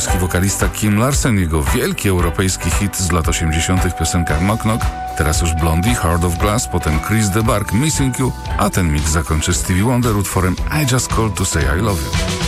japoński wokalista Kim Larsen, jego wielki europejski hit z lat 80. piosenka Knock Knock, teraz już Blondie, Heart of Glass, potem Chris de Burgh, Missing You, a ten mix zakończy Stevie Wonder utworem I Just Called to Say I Love You.